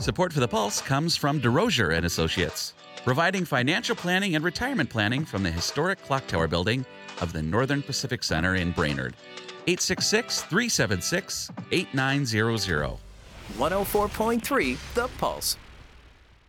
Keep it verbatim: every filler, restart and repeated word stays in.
Support for the Pulse comes from DeRosier and Associates, providing financial planning and retirement planning from the historic Clock Tower building of the Northern Pacific Center in Brainerd. eight six six, three seven six, eight nine zero zero. one oh four point three The Pulse.